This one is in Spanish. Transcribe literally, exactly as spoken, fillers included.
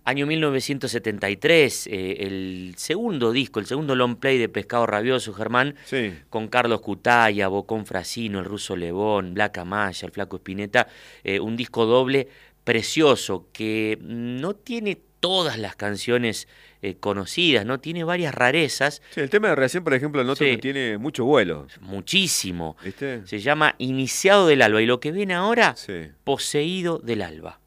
Año mil novecientos setenta y tres, eh, el segundo disco, el segundo long play de Pescado Rabioso, Germán, Sí. con Carlos Cutaya, Bocón Frasino, el Ruso Lebón, Black Amaya, el Flaco Spinetta, eh, un disco doble precioso que no tiene todas las canciones eh, conocidas, ¿no? Tiene varias rarezas. Sí, el tema de recién, por ejemplo, noto Sí. que tiene mucho vuelo, Muchísimo. ¿viste? Se llama Iniciado del Alba y lo que ven ahora, Sí. Poseído del Alba.